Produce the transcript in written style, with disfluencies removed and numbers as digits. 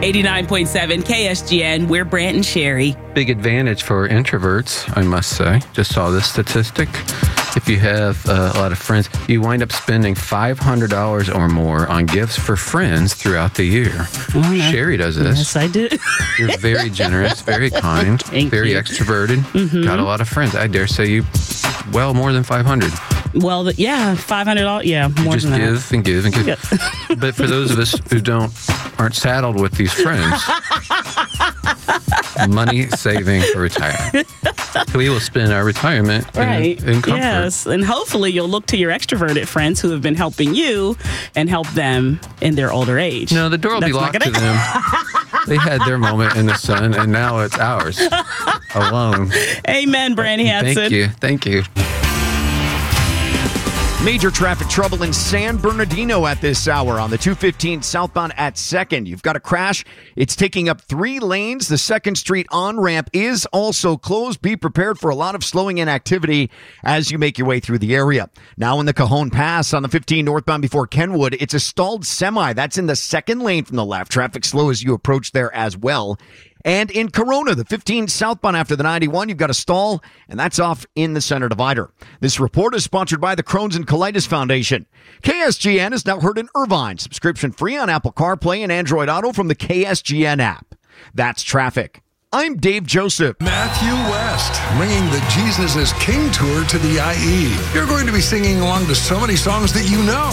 89.7 KSGN. We're Brant and Sherry. Big advantage for introverts, I must say. Just saw this statistic. If you have a lot of friends, you wind up spending $500 or more on gifts for friends throughout the year. Sherry does this. Yes, I do. You're very generous, very kind, very extroverted. Got a lot of friends. I dare say you, well, more than 500. Well, yeah, $500. Yeah, more just than that. give and give and give. Yeah. But for those of us who aren't saddled with these friends, money saving for retirement. We will spend our retirement in comfort. Yes, and hopefully you'll look to your extroverted friends who have been helping you and help them in their older age. No, the door will be locked to them. They had their moment in the sun, and now it's ours alone. Amen, Brant Hansen. Thank you. Major traffic trouble in San Bernardino at this hour on the 215 southbound at 2nd. You've got a crash. It's taking up 3 lanes. The 2nd Street on-ramp is also closed. Be prepared for a lot of slowing in activity as you make your way through the area. Now in the Cajon Pass on the 15 northbound before Kenwood, it's a stalled semi. That's in the 2nd lane from the left. Traffic slow as you approach there as well. And in Corona, the 15 southbound after the 91, you've got a stall, and that's off in the center divider. This report is sponsored by the Crohn's and Colitis Foundation. KSGN is now heard in Irvine. Subscription free on Apple CarPlay and Android Auto from the KSGN app. That's traffic. I'm Dave Joseph. Matthew West, bringing the Jesus is King tour to the IE. You're going to be singing along to so many songs that you know.